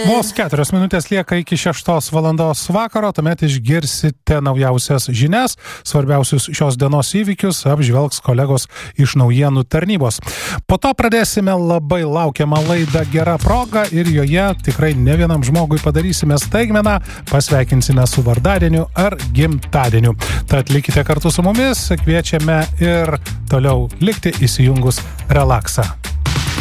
Vos 4 minutės lieka iki 6 valandos vakaro, tuomet išgirsite naujausias žinias, svarbiausius šios dienos įvykius apžvelgs kolegos iš naujienų tarnybos. Po to pradėsime labai laukiamą laidą Gera proga ir joje tikrai ne vienam žmogui padarysime staigmeną, pasveikinsime su vardadieniu ar gimtadieniu. Tad likite kartu su mumis, kviečiame ir toliau likti įsijungus relaksą.